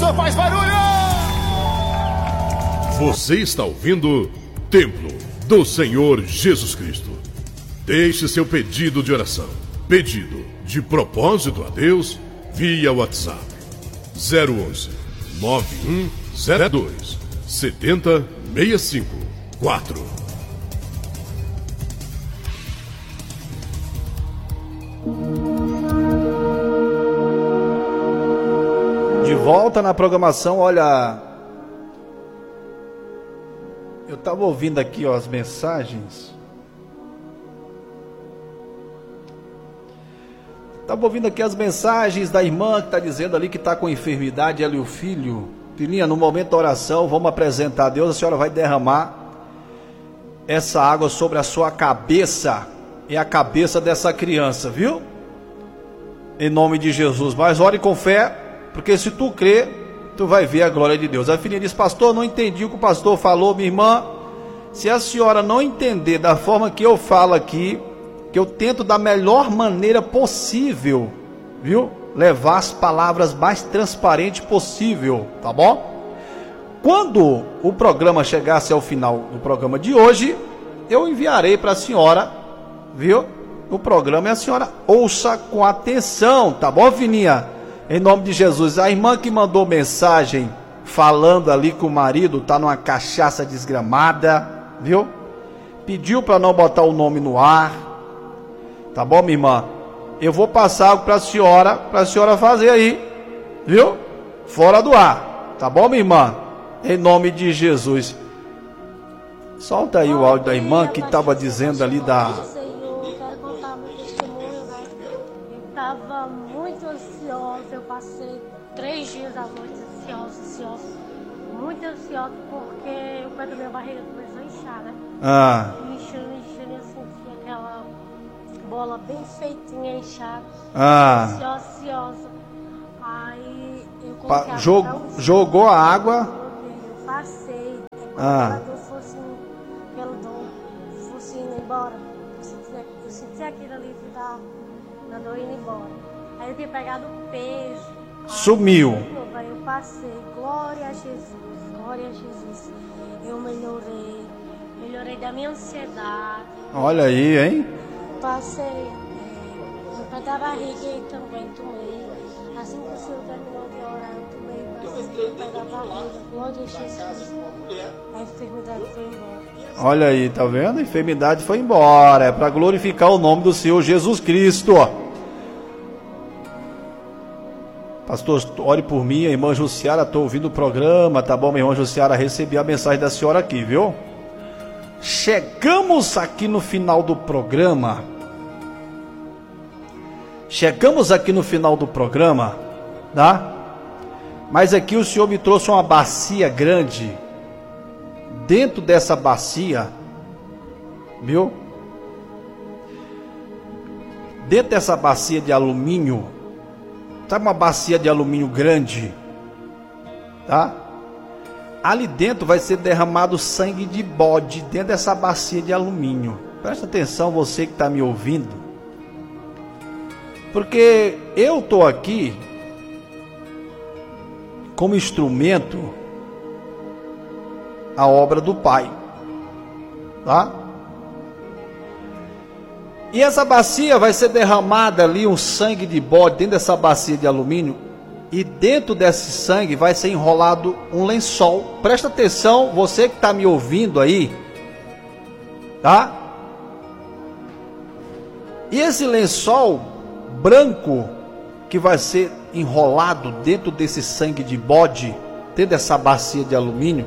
pessoa faz barulho! Você está ouvindo Templo do Senhor Jesus Cristo. Deixe seu pedido de oração, pedido de propósito a Deus via WhatsApp 011 9102 7065 De volta na programação. Olha, eu estava ouvindo aqui as mensagens. Estava ouvindo aqui as mensagens da irmã que está dizendo ali que está com enfermidade, ela e o filho. Filhinha, no momento da oração, vamos apresentar a Deus. A senhora vai derramar essa água sobre a sua cabeça e a cabeça dessa criança, viu? Em nome de Jesus. Mas ore com fé, porque se tu crer, tu vai ver a glória de Deus. A filhinha diz: pastor, não entendi o que o pastor falou. Minha irmã, se a senhora não entender da forma que eu falo aqui, que eu tento da melhor maneira possível, viu? Levar as palavras mais transparente possível, tá bom? Quando o programa chegasse ao final do programa de hoje, eu enviarei para a senhora, viu? O programa, e a senhora ouça com atenção, tá bom, filhinha? Em nome de Jesus. A irmã que mandou mensagem falando ali que o marido tá numa cachaça desgramada, viu? Pediu para não botar o nome no ar. Tá bom, minha irmã? Eu vou passar algo para a senhora fazer aí, viu? Fora do ar. Tá bom, minha irmã? Em nome de Jesus. Solta aí o áudio da irmã que estava dizendo ali da... Estava muito ansiosa, eu passei 3 dias à noite ansiosa, muito ansiosa, porque o pé da minha barriga começou a inchar, né? Inchando, eu senti aquela bola bem feitinha, inchada, ansiosa. Aí eu coloquei jogou a água. Eu passei, quando pelo dom, fosse indo embora, eu senti aquele alívio da dor indo embora. Aí eu tinha pegado peso. Sumiu. Aí eu passei. Glória a Jesus. Glória a Jesus. Eu melhorei da minha ansiedade. Olha aí, hein? Passei. No pé da barriga e também tomei. Assim que o Senhor terminou de orar, eu tomei. Passei no pé da barriga. Glória a Jesus. A enfermidade foi embora. Olha aí, tá vendo? A enfermidade foi embora. É para glorificar o nome do Senhor Jesus Cristo. Pastor, ore por mim, a irmã Jussiara, estou ouvindo o programa, tá bom, minha irmã Jussiara, recebi a mensagem da senhora aqui, viu? Chegamos aqui no final do programa, tá? Mas aqui o senhor me trouxe uma bacia grande. Dentro dessa bacia, viu? Dentro dessa bacia de alumínio, sabe, uma bacia de alumínio grande, tá? Ali dentro vai ser derramado sangue de bode, dentro dessa bacia de alumínio. Presta atenção, você que está me ouvindo, porque eu estou aqui como instrumento a obra do Pai, tá? E essa bacia vai ser derramada ali um sangue de bode dentro dessa bacia de alumínio, e dentro desse sangue vai ser enrolado um lençol. Presta atenção, você que está me ouvindo aí, tá? E esse lençol branco que vai ser enrolado dentro desse sangue de bode, dentro dessa bacia de alumínio,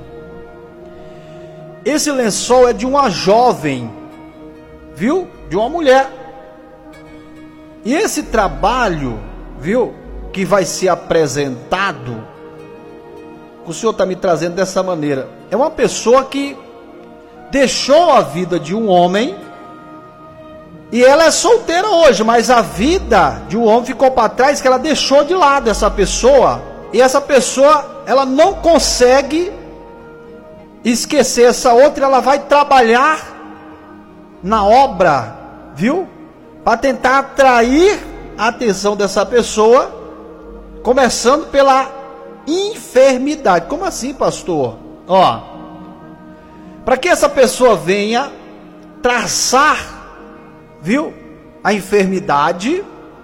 esse lençol é de uma jovem, viu? De uma mulher. E esse trabalho, viu, que vai ser apresentado, o Senhor está me trazendo dessa maneira, é uma pessoa que deixou a vida de um homem, e ela é solteira hoje, mas a vida de um homem ficou para trás, que ela deixou de lado essa pessoa, e essa pessoa, ela não consegue esquecer essa outra, ela vai trabalhar na obra, viu? Para tentar atrair a atenção dessa pessoa, começando pela enfermidade. Como assim, pastor? Ó, para que essa pessoa venha traçar, viu, a enfermidade,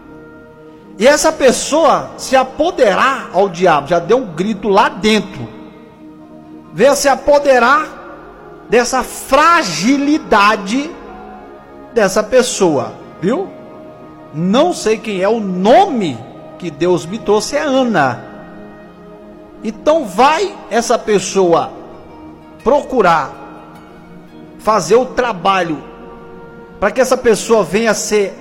e essa pessoa se apoderar ao diabo, já deu um grito lá dentro, venha se apoderar dessa fragilidade dessa pessoa, viu? Não sei quem é, o nome que Deus me trouxe é Ana. Então vai essa pessoa procurar fazer o trabalho para que essa pessoa venha se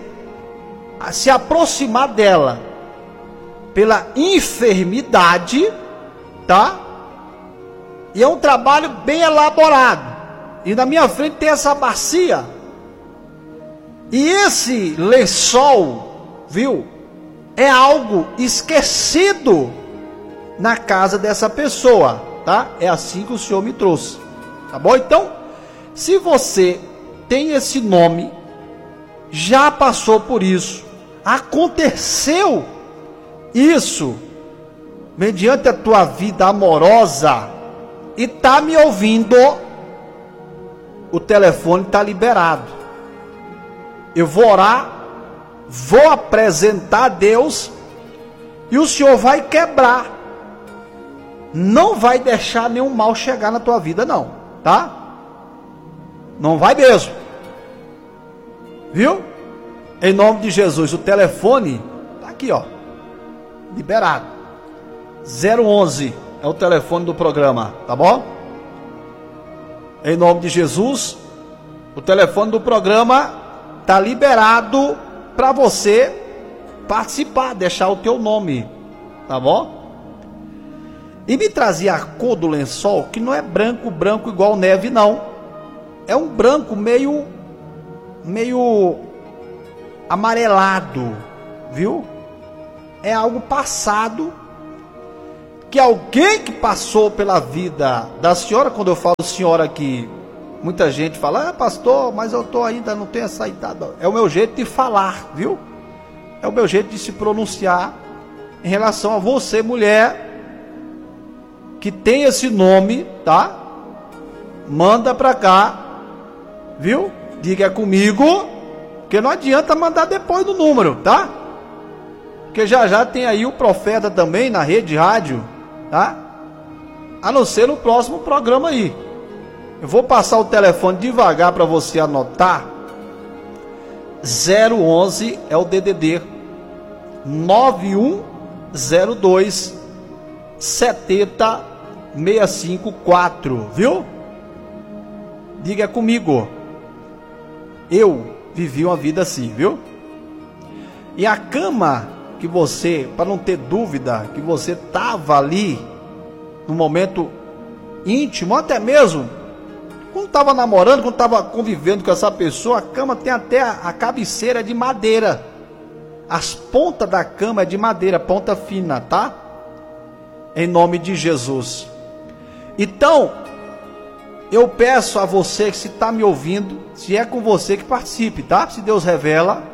aproximar dela pela enfermidade, tá? E é um trabalho bem elaborado. E na minha frente tem essa bacia. E esse lençol, viu, é algo esquecido na casa dessa pessoa, tá? É assim que o Senhor me trouxe, tá bom? Então, se você tem esse nome, já passou por isso, aconteceu isso, mediante a tua vida amorosa, e tá me ouvindo, o telefone está liberado. Eu vou orar, vou apresentar a Deus, e o Senhor vai quebrar. Não vai deixar nenhum mal chegar na tua vida, não, tá? Não vai mesmo. Viu? Em nome de Jesus, o telefone tá aqui, ó, liberado. 011 é o telefone do programa, tá bom? Em nome de Jesus, o telefone do programa tá liberado para você participar, deixar o teu nome, tá bom? E me trazia a cor do lençol, que não é branco igual neve, não. É um branco meio amarelado, viu? É algo passado, que alguém que passou pela vida da senhora, quando eu falo senhora aqui, muita gente fala, pastor, mas eu ainda não tenho essa idade. É o meu jeito de falar, viu? É o meu jeito de se pronunciar em relação a você, mulher, que tem esse nome, tá? Manda pra cá, viu? Diga comigo, porque não adianta mandar depois do número, tá? Porque já tem aí o profeta também na rede rádio, tá? A não ser no próximo programa aí. Eu vou passar o telefone devagar para você anotar. 011 é o DDD 9102 70654, viu? Diga comigo. Eu vivi uma vida assim, viu? E a cama que você, para não ter dúvida, que você estava ali no momento íntimo, até mesmo quando estava namorando, quando estava convivendo com essa pessoa, a cama tem até a cabeceira de madeira. As pontas da cama é de madeira, ponta fina, tá? Em nome de Jesus. Então, eu peço a você que se está me ouvindo, se é com você, que participe, tá? Se Deus revela,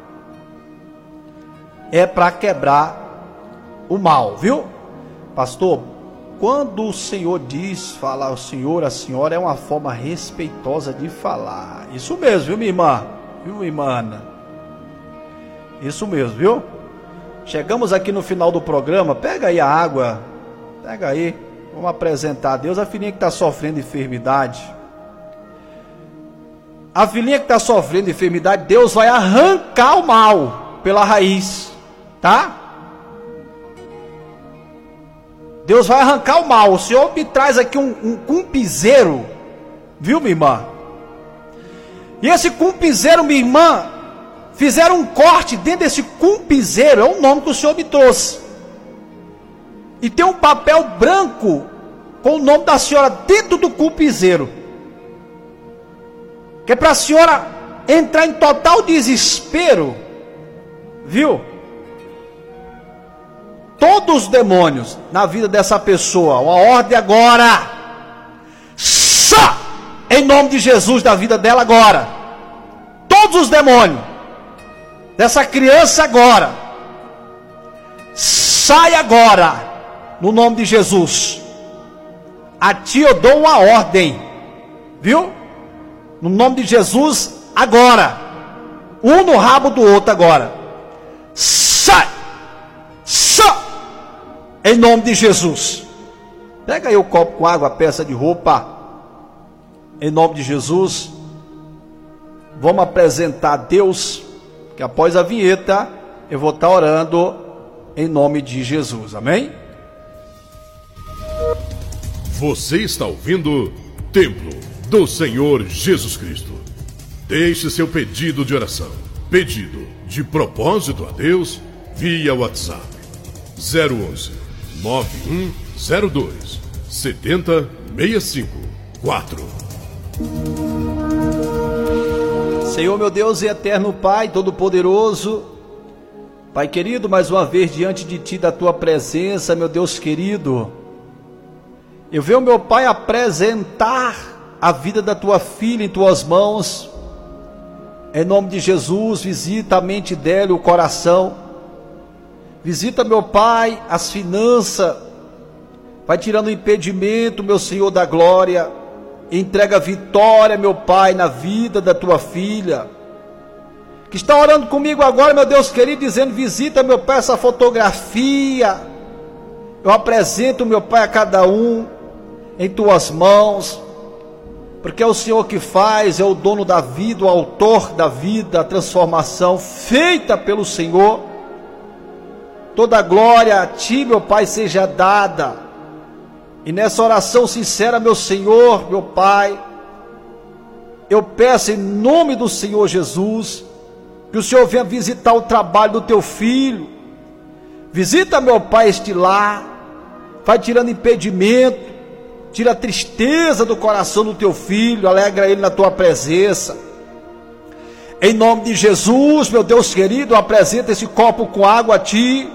é para quebrar o mal, viu? Pastor, quando o Senhor diz, fala o Senhor, a senhora, é uma forma respeitosa de falar. Isso mesmo, viu, minha irmã? Viu, minha irmã Ana? Isso mesmo, viu? Chegamos aqui no final do programa. Pega aí a água. Pega aí. Vamos apresentar a Deus. A filhinha que está sofrendo enfermidade. A filhinha que está sofrendo enfermidade, Deus vai arrancar o mal pela raiz. Tá? Deus vai arrancar o mal. O Senhor me traz aqui um piseiro. Viu, minha irmã? E esse cumpizeiro, minha irmã, fizeram um corte dentro desse cumpizeiro. É o nome que o Senhor me trouxe. E tem um papel branco com o nome da senhora dentro do cumpizeiro. Que é para a senhora entrar em total desespero. Viu? Todos os demônios na vida dessa pessoa, uma ordem agora. Só em nome de Jesus da vida dela agora. Todos os demônios dessa criança agora. Sai agora. no nome de Jesus. A ti eu dou uma ordem, viu? No nome de Jesus, agora. Um no rabo do outro agora. Sai! Sai! Em nome de Jesus. Pega aí o copo com água, a peça de roupa. Em nome de Jesus. Vamos apresentar a Deus, que após a vinheta eu vou estar orando em nome de Jesus. Amém? Você está ouvindo Templo do Senhor Jesus Cristo. Deixe seu pedido de oração, pedido de propósito a Deus via WhatsApp 011 9102 7065 4. Senhor meu Deus e eterno Pai Todo-Poderoso, Pai querido, mais uma vez diante de Ti, da Tua presença, meu Deus querido, eu venho, meu Pai, apresentar a vida da Tua filha em Tuas mãos. Em nome de Jesus, visita a mente dela e o coração. Visita, meu Pai, as finanças. Vai tirando o impedimento, meu Senhor da glória. Entrega a vitória, meu Pai, na vida da Tua filha, que está orando comigo agora, meu Deus querido, dizendo: visita, meu Pai, essa fotografia. Eu apresento, meu Pai, a cada um em Tuas mãos, porque é o Senhor que faz, é o dono da vida, o autor da vida, a transformação feita pelo Senhor. Toda a glória a Ti, meu Pai, seja dada. E nessa oração sincera, meu Senhor, meu Pai, eu peço em nome do Senhor Jesus, que o Senhor venha visitar o trabalho do Teu filho. Visita, meu Pai, este lar. Vai tirando impedimento, tira a tristeza do coração do Teu filho, alegra ele na Tua presença. Em nome de Jesus, meu Deus querido, apresenta esse copo com água a Ti.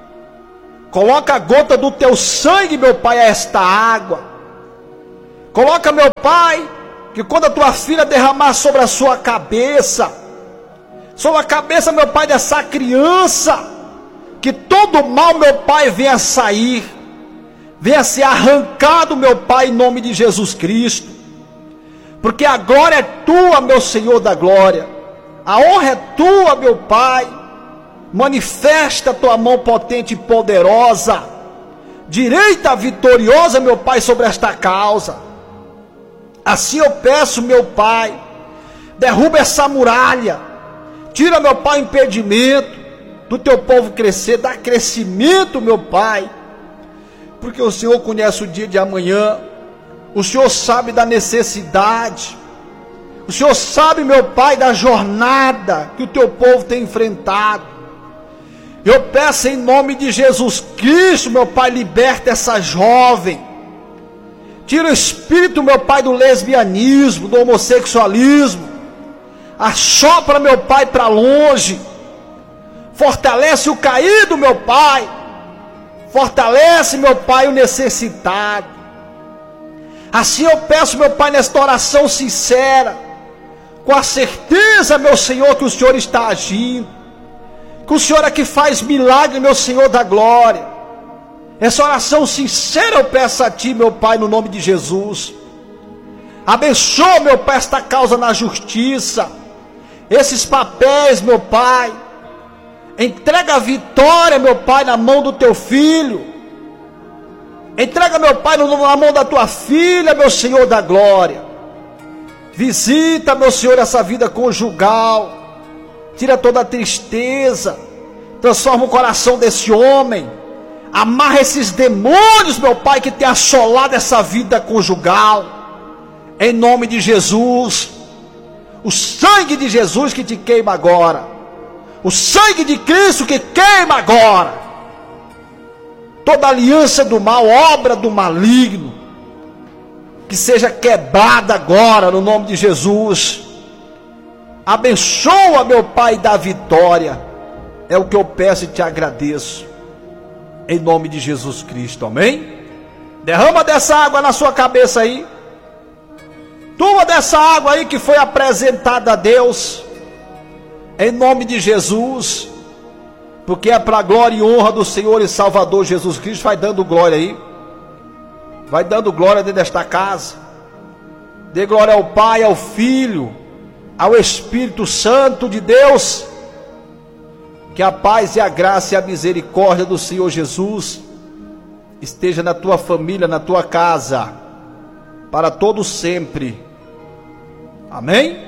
Coloca a gota do Teu sangue, meu Pai, a esta água. Coloca, meu Pai, que quando a Tua filha derramar sobre a sua cabeça, sobre a cabeça, meu Pai, dessa criança, que todo mal, meu Pai, venha sair, venha ser arrancado, meu Pai, em nome de Jesus Cristo. Porque a glória é Tua, meu Senhor da glória. A honra é Tua, meu Pai. Manifesta a Tua mão potente e poderosa, direita vitoriosa, meu Pai, sobre esta causa. Assim eu peço, meu Pai, derruba essa muralha, tira, meu Pai, o impedimento do Teu povo crescer, dá crescimento, meu Pai, porque o Senhor conhece o dia de amanhã, o Senhor sabe da necessidade, o Senhor sabe, meu Pai, da jornada que o Teu povo tem enfrentado. Eu peço em nome de Jesus Cristo, meu Pai, liberta essa jovem. Tira o espírito, meu Pai, do lesbianismo, do homossexualismo. Assopra, meu Pai, para longe. Fortalece o caído, meu Pai. Fortalece, meu Pai, o necessitado. Assim eu peço, meu Pai, nesta oração sincera, com a certeza, meu Senhor, que o Senhor está agindo, que o Senhor é que faz milagre, meu Senhor da glória. Essa oração sincera eu peço a Ti, meu Pai, no nome de Jesus. Abençoa, meu Pai, esta causa na justiça, esses papéis, meu Pai. Entrega a vitória, meu Pai, na mão do Teu filho. Entrega, meu Pai, na mão da Tua filha, meu Senhor da glória. Visita, meu Senhor, essa vida conjugal. Tira toda a tristeza, transforma o coração desse homem, amarra esses demônios, meu Pai, que tem assolado essa vida conjugal, em nome de Jesus. O sangue de Jesus que te queima agora, o sangue de Cristo que queima agora, toda aliança do mal, obra do maligno, que seja quebrada agora, no nome de Jesus. Abençoa, meu Pai, da vitória. É o que eu peço e te agradeço. Em nome de Jesus Cristo, amém? Derrama dessa água na sua cabeça aí. Toma dessa água aí que foi apresentada a Deus. Em nome de Jesus. porque é para a glória e honra do Senhor e Salvador Jesus Cristo. Vai dando glória aí, vai dando glória dentro desta casa. Dê glória ao Pai, ao Filho, ao Espírito Santo de Deus. Que a paz e a graça e a misericórdia do Senhor Jesus esteja na tua família, na tua casa, para todo sempre. Amém?